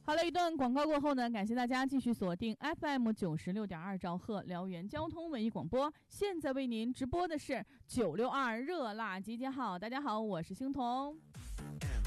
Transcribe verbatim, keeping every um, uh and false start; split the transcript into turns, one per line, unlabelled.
好了，一段广告过后呢，感谢大家继续锁定 F M 九十六点二兆赫辽源交通文艺广播。现在为您直播的是九六二热辣集结号。大家好，我是星彤。